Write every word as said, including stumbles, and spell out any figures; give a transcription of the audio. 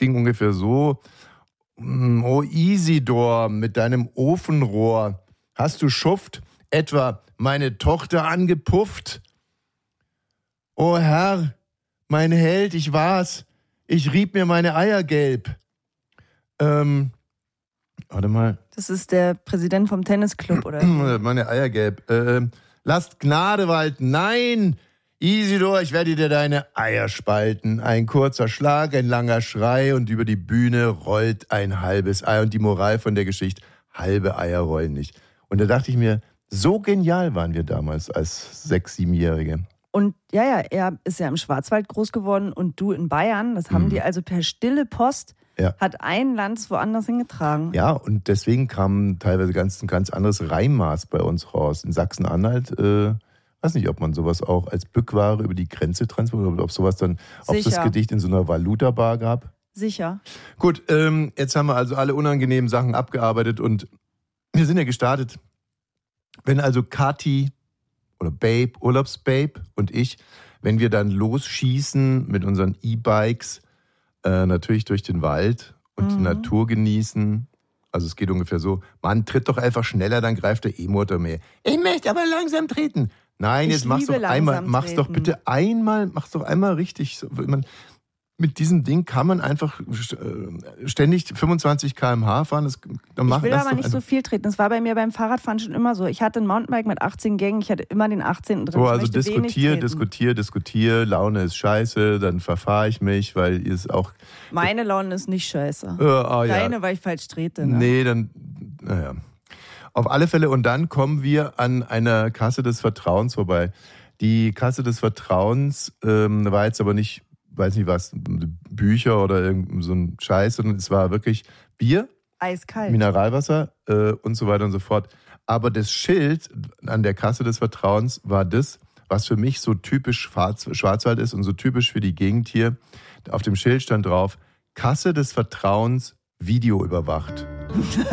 klingt ungefähr so: Oh Isidor, mit deinem Ofenrohr, hast du Schuft etwa meine Tochter angepufft? O Herr, mein Held, ich war's, ich rieb mir meine Eier gelb. Ähm, warte mal. Das ist der Präsident vom Tennisclub, oder? Meine Eier gelb. Äh, lasst Gnade walten. Nein, Isidor, ich werde dir deine Eier spalten. Ein kurzer Schlag, ein langer Schrei und über die Bühne rollt ein halbes Ei. Und die Moral von der Geschichte: halbe Eier rollen nicht. Und da dachte ich mir, so genial waren wir damals als Sechs-, Siebenjährige. Und ja, ja, er ist ja im Schwarzwald groß geworden und du in Bayern. Das haben mhm. die also per stille Post, ja. hat ein Lanz woanders hingetragen. Ja, und deswegen kam teilweise ganz, ein ganz anderes Reimmaß bei uns raus. In Sachsen-Anhalt, äh, weiß nicht, ob man sowas auch als Bückware über die Grenze transportiert oder ob sowas dann, ob es das Gedicht in so einer Valuta-Bar gab. Sicher. Gut, ähm, jetzt haben wir also alle unangenehmen Sachen abgearbeitet und wir sind ja gestartet. Wenn also Kathi oder Babe, Urlaubsbabe und ich, wenn wir dann losschießen mit unseren E-Bikes, äh, natürlich durch den Wald und mhm. die Natur genießen. Also es geht ungefähr so: Mann, tritt doch einfach schneller, dann greift der E-Motor mehr. Ich möchte aber langsam treten. Nein, ich jetzt mach's doch einmal, mach's doch bitte einmal, mach's doch einmal richtig. Man, mit diesem Ding kann man einfach ständig fünfundzwanzig Kilometer pro Stunde fahren. Das, dann mach, ich will aber nicht so viel treten. Das war bei mir beim Fahrradfahren schon immer so. Ich hatte ein Mountainbike mit achtzehn Gängen, ich hatte immer den achtzehnten drin. So, also diskutier, diskutier, diskutier. Laune ist scheiße, dann verfahre ich mich, weil ihr es auch... Meine Laune ist nicht scheiße. Äh, oh, Deine, ja. weil ich falsch trete. Ne? Nee, dann... Naja. Auf alle Fälle. Und dann kommen wir an einer Kasse des Vertrauens vorbei. Die Kasse des Vertrauens ähm, war jetzt aber nicht... weiß nicht was, Bücher oder irgend so ein Scheiß, sondern es war wirklich Bier, eiskalt, Mineralwasser äh, und so weiter und so fort. Aber das Schild an der Kasse des Vertrauens war das, was für mich so typisch Schwarz, Schwarzwald ist und so typisch für die Gegend hier. Auf dem Schild stand drauf: Kasse des Vertrauens, Video überwacht.